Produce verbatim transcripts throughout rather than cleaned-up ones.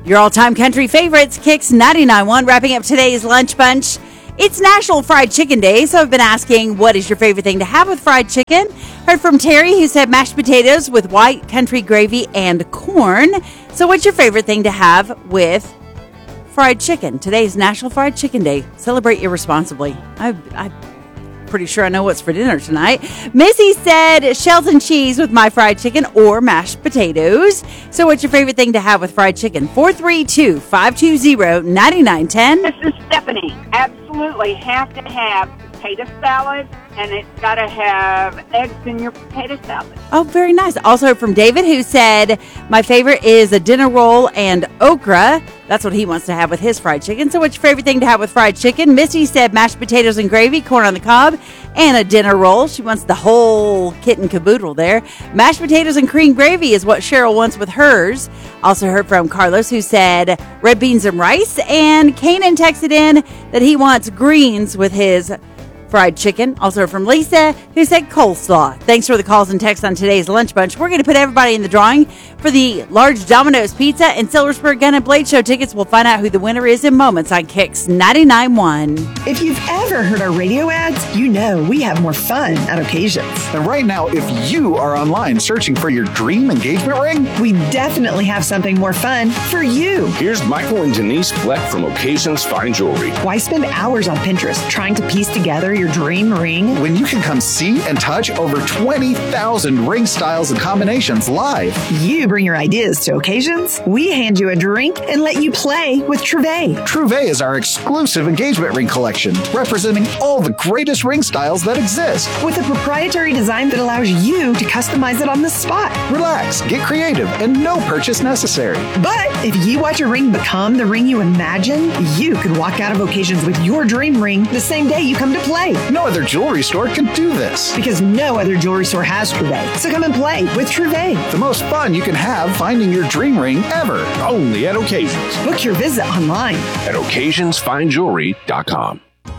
Your all-time country favorites, Kicks ninety-nine point one, wrapping up today's Lunch Bunch. It's National Fried Chicken Day, so I've been asking, what is your favorite thing to have with fried chicken? Heard from Terry, who said mashed potatoes with white country gravy and corn. So what's your favorite thing to have with fried chicken? Today's National Fried Chicken Day. Celebrate irresponsibly. I, I'm pretty sure I know what's for dinner tonight. Missy said shells and cheese with my fried chicken or mashed potatoes. So what's your favorite thing to have with fried chicken? four three two, five two zero, nine nine one zero. This is Stephanie. Absolutely have to have potato salad, and it's got to have eggs in your potato salad. Oh, very nice. Also from David, who said, my favorite is a dinner roll and okra. That's what he wants to have with his fried chicken. So what's your favorite thing to have with fried chicken? Misty said mashed potatoes and gravy, corn on the cob, and a dinner roll. She wants the whole kit and caboodle there. Mashed potatoes and cream gravy is what Cheryl wants with hers. Also heard from Carlos, who said red beans and rice. And Kanan texted in that he wants greens with his fried chicken. Also from Lisa, who said coleslaw. Thanks for the calls and texts on today's Lunch Bunch. We're going to put everybody in the drawing for the large Domino's Pizza and Silversburg Gun and Blade Show tickets. We'll find out who the winner is in moments on Kicks ninety-nine point one. If you've ever heard our radio ads, you know we have more fun at occasions. And right now, if you are online searching for your dream engagement ring, we definitely have something more fun for you. Here's Michael and Denise Fleck from Occasions Fine Jewelry. Why spend hours on Pinterest trying to piece together your dream ring when you can come see and touch over twenty thousand ring styles and combinations live? You bring your ideas to Occasions, we hand you a drink and let you play with Trouvé. Trouvé is our exclusive engagement ring collection, representing all the greatest ring styles that exist. With a proprietary design that allows you to customize it on the spot. Relax, get creative, and no purchase necessary. But if you watch a ring become the ring you imagine, you could walk out of Occasions with your dream ring the same day you come to play. No other jewelry store can do this. Because no other jewelry store has Trouvé. So come and play with Trouvé. The most fun you can have finding your dream ring ever. Only at Occasions. Book your visit online at occasions fine jewelry dot com.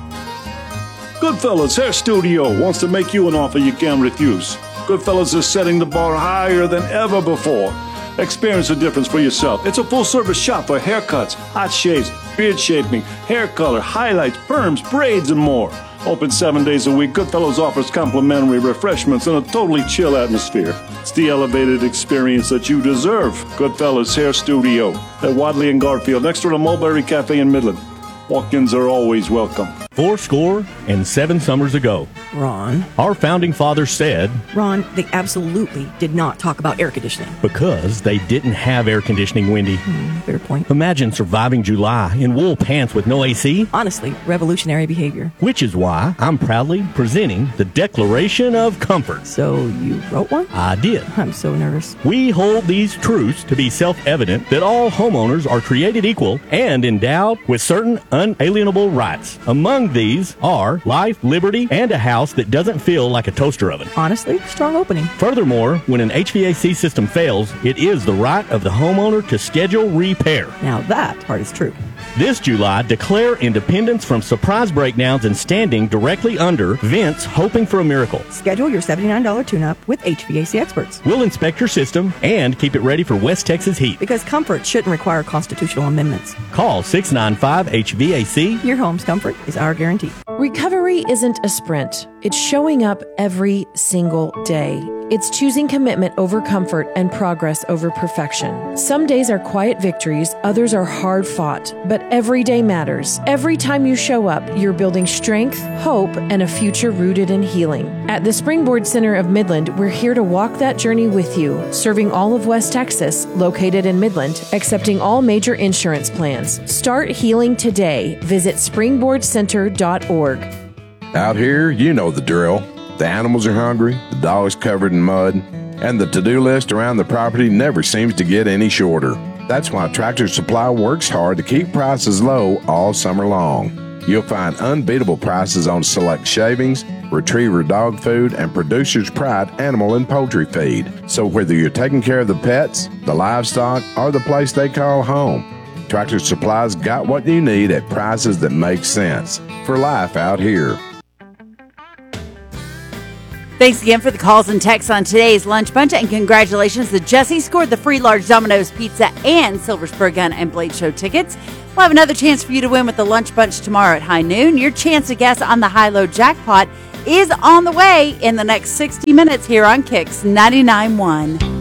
Goodfellas Hair Studio wants to make you an offer you can't refuse. Goodfellas is setting the bar higher than ever before. Experience the difference for yourself. It's a full-service shop for haircuts, hot shaves, beard shaping, hair color, highlights, perms, braids, and more. Open seven days a week, Goodfellas offers complimentary refreshments and a totally chill atmosphere. It's the elevated experience that you deserve. Goodfellas Hair Studio at Wadley and Garfield, next to the Mulberry Cafe in Midland. Walk-ins are always welcome. Four score and seven summers ago, Ron. our founding fathers said, Ron, they absolutely did not talk about air conditioning. Because they didn't have air conditioning, Wendy. Hmm, fair point. Imagine surviving July in wool pants with no A C. Honestly, revolutionary behavior. Which is why I'm proudly presenting the Declaration of Comfort. So you wrote one? I did. I'm so nervous. We hold these truths to be self-evident that all homeowners are created equal and endowed with certain unalienable rights. Among these are life, liberty, and a house that doesn't feel like a toaster oven. Honestly, strong opening. Furthermore, when an H V A C system fails, it is the right of the homeowner to schedule repair. Now that part is true. This July, declare independence from surprise breakdowns and standing directly under vents hoping for a miracle. Schedule your seventy-nine dollars tune-up with H V A C experts. We'll inspect your system and keep it ready for West Texas heat. Because comfort shouldn't require constitutional amendments. Call six nine five H V A C. Your home's comfort is our guarantee. Recovery isn't a sprint. It's showing up every single day. It's choosing commitment over comfort and progress over perfection. Some days are quiet victories, others are hard fought, but every day matters. Every time you show up, you're building strength, hope, and a future rooted in healing. At the Springboard Center of Midland, we're here to walk that journey with you, serving all of West Texas, located in Midland, accepting all major insurance plans. Start healing today. Visit springboard center dot org. Out here, you know the drill. The animals are hungry, the dog's covered in mud, and the to-do list around the property never seems to get any shorter. That's why Tractor Supply works hard to keep prices low all summer long. You'll find unbeatable prices on select shavings, retriever dog food, and Producer's Pride animal and poultry feed. So whether you're taking care of the pets, the livestock, or the place they call home, Tractor Supply's got what you need at prices that make sense for life out here. Thanks again for the calls and texts on today's Lunch Bunch, and congratulations to Jesse scored the free large Domino's pizza and Silver Spur Gun and Blade Show tickets. We'll have another chance for you to win with the Lunch Bunch tomorrow at high noon. Your chance to guess on the high-low jackpot is on the way in the next sixty minutes here on Kicks ninety-nine point one.